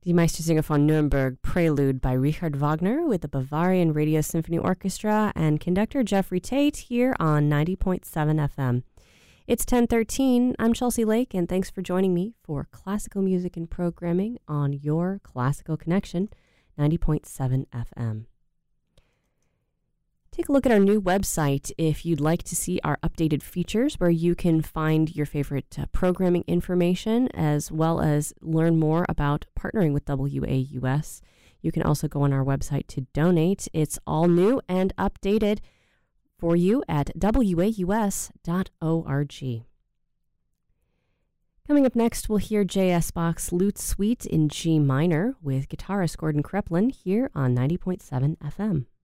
Die Meistersinger von Nuremberg Prelude by Richard Wagner with the Bavarian Radio Symphony Orchestra and conductor Jeffrey Tate here on 90.7 FM. It's 10:13. I'm Chelsea Lake, and thanks for joining me for classical music and programming on your Classical Connection, 90.7 FM. Take a look at our new website if you'd like to see our updated features where you can find your favorite programming information as well as learn more about partnering with WAUS. You can also go on our website to donate. It's all new and updated for you at waus.org. Coming up next, we'll hear J.S. Bach's Lute Suite in G minor with guitarist Gordon Kreplin here on 90.7 FM.